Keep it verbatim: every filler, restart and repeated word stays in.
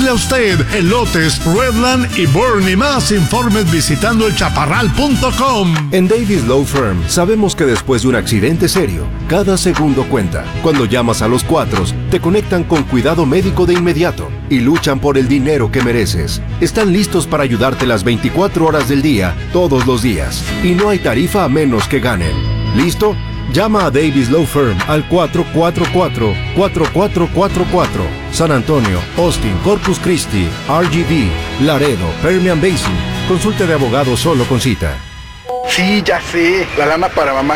a usted elotes, Redland y Bernie. Más informes visitando el chaparral punto com. En Davis Law Firm sabemos que después de un accidente serio, cada segundo cuenta. Cuando llamas a los Cuatros, te conectan con cuidado médico de inmediato y luchan por el dinero que mereces. Están listos para ayudarte las veinticuatro horas del día, todos los días. Y no hay tarifa a menos que ganen. ¿Listo? Llama a Davis Law Firm al cuatro cuatro cuatro, cuatro cuatro cuatro cuatro. San Antonio, Austin, Corpus Christi, R G V, Laredo, Permian Basin. Consulte de abogado solo con cita. Sí, ya sé. La lana para mamá